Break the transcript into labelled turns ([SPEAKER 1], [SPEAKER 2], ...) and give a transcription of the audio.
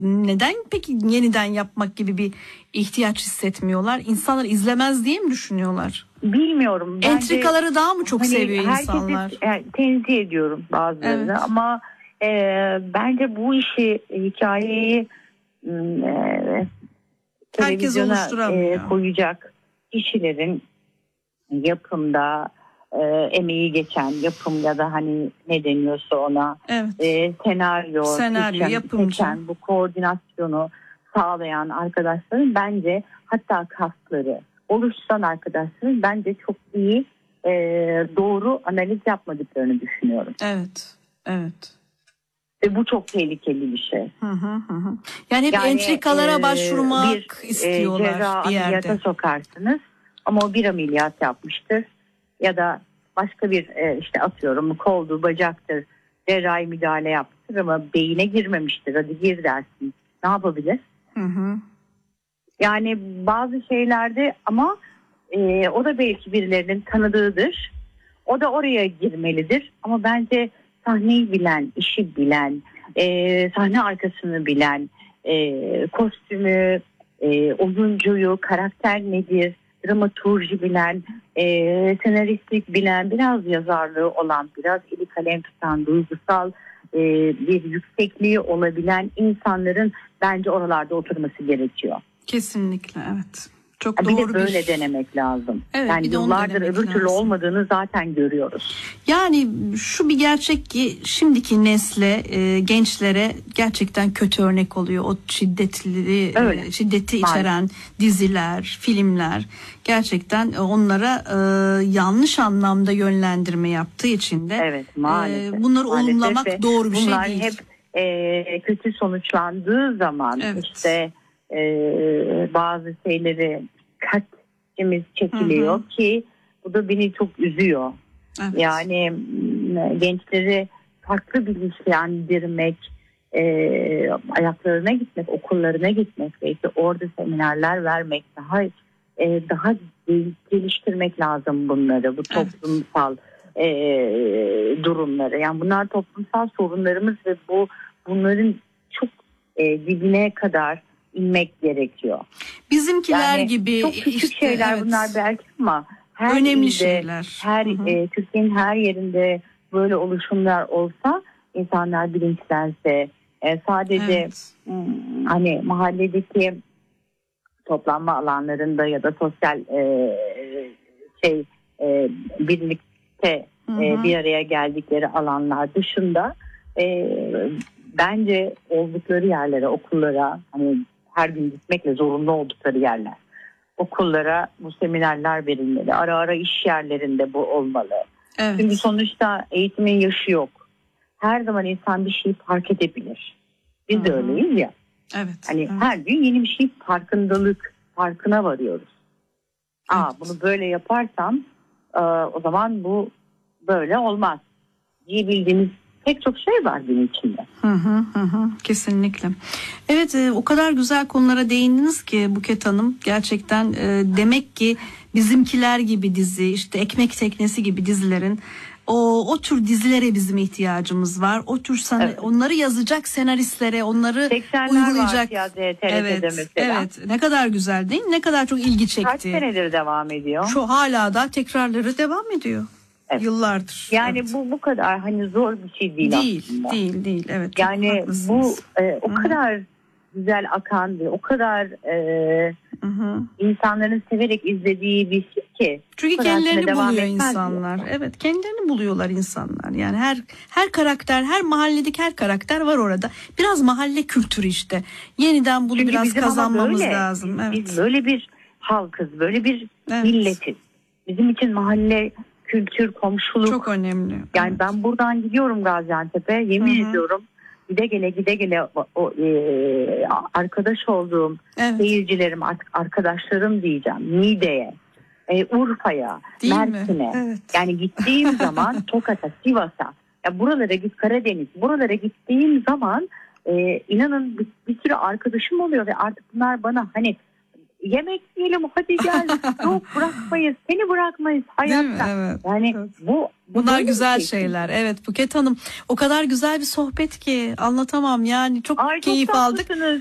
[SPEAKER 1] neden peki yeniden yapmak gibi bir ihtiyaç hissetmiyorlar? İnsanlar izlemez diye mi düşünüyorlar?
[SPEAKER 2] Bilmiyorum.
[SPEAKER 1] Entrikaları daha mı çok seviyor insanlar?
[SPEAKER 2] Herkesi tenzih ediyorum bazılarını,
[SPEAKER 1] Evet.
[SPEAKER 2] ama bence bu işi, hikayeyi
[SPEAKER 1] Herkes oluşturamıyor.
[SPEAKER 2] Koyacak kişilerin yapımda emeği geçen, yapım ya da hani ne deniyorsa ona,
[SPEAKER 1] evet.
[SPEAKER 2] senaryo
[SPEAKER 1] yapımcı,
[SPEAKER 2] seçen, bu koordinasyonu sağlayan arkadaşların, bence hatta kasları oluşturan arkadaşların bence çok iyi doğru analiz yapmadıklarını düşünüyorum.
[SPEAKER 1] Evet.
[SPEAKER 2] Ve bu çok tehlikeli bir şey.
[SPEAKER 1] Yani hep entrikalara başvurmak istiyorlar
[SPEAKER 2] cerrah
[SPEAKER 1] bir yerde.
[SPEAKER 2] Ameliyata sokarsınız ama o bir ameliyat yapmıştır. Ya da başka bir işte atıyorum koldur, bacaktır, cerrahi müdahale yapmıştır ama beyine girmemiştir. Hadi gir dersin. Ne yapabilir? Yani bazı şeylerde ama o da belki birilerinin tanıdığıdır. O da oraya girmelidir. Ama bence sahneyi bilen, işi bilen, sahne arkasını bilen, kostümü, oyuncuyu, karakter nedir, dramaturji bilen, senaristlik bilen, biraz yazarlığı olan, biraz eli kalem tutan, duygusal bir yüksekliği olabilen insanların bence oralarda oturması gerekiyor.
[SPEAKER 1] Kesinlikle, evet. Çok
[SPEAKER 2] bir
[SPEAKER 1] doğru
[SPEAKER 2] de böyle denemek lazım.
[SPEAKER 1] Evet,
[SPEAKER 2] yani yıllardır öbür türlü olmadığını zaten görüyoruz.
[SPEAKER 1] Yani şu bir gerçek ki şimdiki nesle, gençlere gerçekten kötü örnek oluyor. O şiddeti içeren diziler, filmler gerçekten onlara yanlış anlamda yönlendirme yaptığı için de bunları olumlamak doğru bir şey değil.
[SPEAKER 2] Bunlar hep kötü sonuçlandığı zaman işte bazı şeyleri kaçımız çekiliyor ki bu da beni çok üzüyor. Evet. Yani gençleri farklı bilinçlendirmek, ayaklarına gitmek, okullarına gitmek, belki orada seminerler vermek, daha geliştirmek lazım bunları, bu toplumsal durumları. Yani bunlar toplumsal sorunlarımız ve bunların çok dibine kadar inmek gerekiyor.
[SPEAKER 1] Bizimkiler gibi
[SPEAKER 2] çok küçük şeyler bunlar belki ama
[SPEAKER 1] önemli şeyler.
[SPEAKER 2] Türkiye'nin her yerinde böyle oluşumlar olsa, insanlar bilinçlense, sadece hani mahalledeki toplanma alanlarında ya da sosyal birlikte bir araya geldikleri alanlar dışında bence oldukları yerlere, okullara, hani her gün gitmekle zorunlu oldukları yerler, okullara bu seminerler verilmeli. Ara ara iş yerlerinde bu olmalı. Evet. Çünkü sonuçta eğitimin yaşı yok. Her zaman insan bir şeyi fark edebilir. Biz de öyleyiz ya.
[SPEAKER 1] Evet.
[SPEAKER 2] Hani her gün yeni bir şey farkına varıyoruz. Evet. Bunu böyle yaparsam o zaman bu böyle olmaz diyebildiğimiz pek çok şey var gün içinde.
[SPEAKER 1] Kesinlikle. Evet, o kadar güzel konulara değindiniz ki Buket Hanım. Gerçekten demek ki Bizimkiler gibi dizi, işte Ekmek Teknesi gibi dizilerin, o tür dizilere bizim ihtiyacımız var. O tür onları yazacak senaristlere, onları uygulayacak. Evet. Ne kadar güzel değil mi? Ne kadar çok ilgi çekti.
[SPEAKER 2] Kaç senedir devam ediyor?
[SPEAKER 1] Hala da tekrarları devam ediyor. Evet. Yıllardır.
[SPEAKER 2] Yani bu kadar hani zor bir şey değil aslında.
[SPEAKER 1] Değil. Evet.
[SPEAKER 2] Yani bu o kadar güzel akan bir, o kadar insanların severek izlediği bir şey ki.
[SPEAKER 1] Çünkü kendilerini buluyor insanlar. Evet, kendilerini buluyorlar insanlar. Yani her karakter, her mahalledeki her karakter var orada. Biraz mahalle kültürü işte. Yeniden bunu çünkü biraz kazanmamız lazım. Evet.
[SPEAKER 2] Biz böyle bir halkız, böyle bir milletiz. Bizim için mahalle, kültür, komşuluk
[SPEAKER 1] çok önemli.
[SPEAKER 2] Yani ben buradan gidiyorum Gaziantep'e, yemin ediyorum gide gele arkadaş olduğum seyircilerim, artık arkadaşlarım diyeceğim, Niğde'ye, Urfa'ya, Mersin'e, yani gittiğim zaman Tokat'a, Sivas'a, ya buralara Karadeniz, buralara gittiğim zaman inanın bir sürü arkadaşım oluyor ve artık bunlar bana hani yemek yiyelim hadi gel. Yok bırakmayız, seni bırakmayız hayatta.
[SPEAKER 1] Evet,
[SPEAKER 2] yani
[SPEAKER 1] evet.
[SPEAKER 2] bu
[SPEAKER 1] Bunlar
[SPEAKER 2] böyle bir
[SPEAKER 1] güzel
[SPEAKER 2] şey.
[SPEAKER 1] şeyler. Evet Buket Hanım, o kadar güzel bir sohbet ki anlatamam yani, çok
[SPEAKER 2] Ay, çok
[SPEAKER 1] keyif aldık.
[SPEAKER 2] tatlısınız.